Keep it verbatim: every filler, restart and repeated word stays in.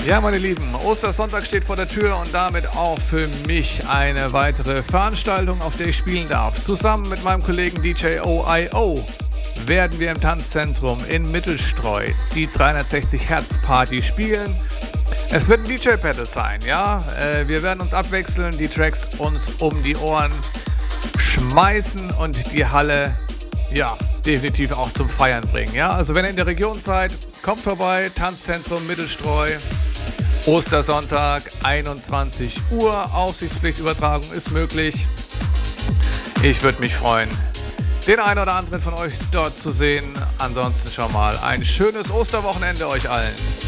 Ja, meine Lieben, Ostersonntag steht vor der Tür und damit auch für mich eine weitere Veranstaltung, auf der ich spielen darf. Zusammen mit meinem Kollegen D J O I O werden wir im Tanzzentrum in Mittelstreu die dreihundertsechzig Hertz Party spielen. Es wird ein D J-Battle sein, ja. Wir werden uns abwechseln, die Tracks uns um die Ohren schmeißen und die Halle, ja, definitiv auch zum Feiern bringen, ja. Also wenn ihr in der Region seid, kommt vorbei, Tanzzentrum Mittelstreu. Ostersonntag, einundzwanzig Uhr, Aufsichtspflichtübertragung ist möglich. Ich würde mich freuen, den einen oder anderen von euch dort zu sehen. Ansonsten schon mal ein schönes Osterwochenende euch allen.